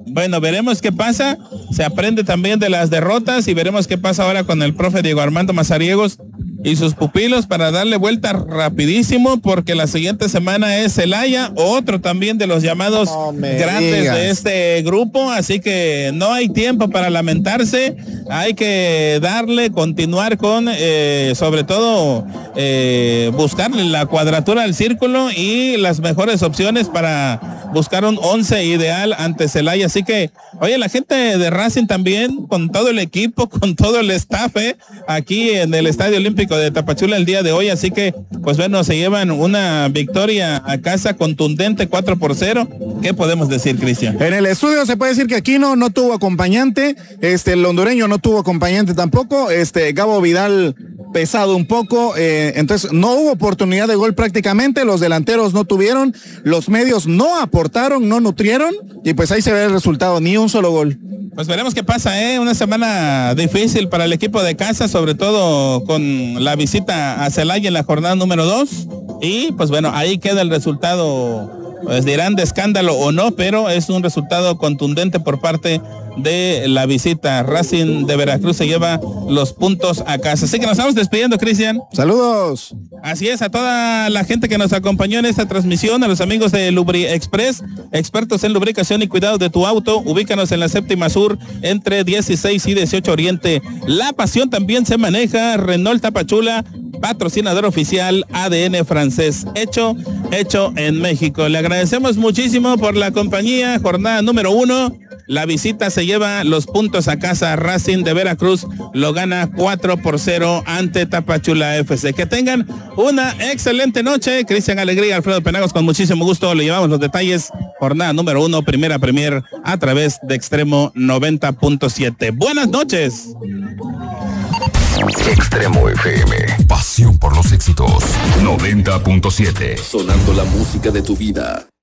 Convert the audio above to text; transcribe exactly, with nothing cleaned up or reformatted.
Bueno, veremos qué pasa. Se aprende también de las derrotas y veremos qué pasa ahora con el profe Diego Armando Mazariegos y sus pupilos para darle vuelta rapidísimo, porque la siguiente semana es Celaya, otro también de los llamados no grandes digas. de este grupo, así que no hay tiempo para lamentarse, hay que darle, continuar con, eh, sobre todo, eh, buscarle la cuadratura al círculo y las mejores opciones para buscar un once ideal ante Celaya, así que, oye, la gente de Racing también, con todo el equipo, con todo el staff, eh, aquí en el Estadio Olímpico de Tapachula el día de hoy, así que pues bueno, se llevan una victoria a casa contundente cuatro por cero. ¿Qué podemos decir, Cristian? En el estudio se puede decir que Aquino no tuvo acompañante, este el hondureño no tuvo acompañante tampoco, este Gabo Vidal pesado un poco, eh, entonces no hubo oportunidad de gol prácticamente, los delanteros no tuvieron, los medios no aportaron, no nutrieron y pues ahí se ve el resultado, ni un solo gol. Pues veremos qué pasa, ¿eh? Una semana difícil para el equipo de casa, sobre todo con la visita a Celaya en la jornada número dos. Y pues bueno, ahí queda el resultado, pues dirán de escándalo o no, pero es un resultado contundente por parte de la visita. Racing de Veracruz se lleva los puntos a casa. Así que nos estamos despidiendo, Cristian. Saludos. Así es, a toda la gente que nos acompañó en esta transmisión, a los amigos de Lubri Express, expertos en lubricación y cuidado de tu auto. Ubícanos en la séptima sur, entre dieciséis y dieciocho oriente. La pasión también se maneja. Renault Tapachula, patrocinador oficial A D N francés, hecho, hecho en México. Le agradecemos muchísimo por la compañía. Jornada número uno. La visita se lleva los puntos a casa. Racing de Veracruz lo gana cuatro por cero ante Tapachula F C. Que tengan una excelente noche. Cristian Alegría, Alfredo Penagos, con muchísimo gusto le llevamos los detalles. Jornada número uno, primera premier a través de Extremo noventa punto siete. Buenas noches. Extremo F M, pasión por los éxitos. noventa punto siete. Sonando la música de tu vida.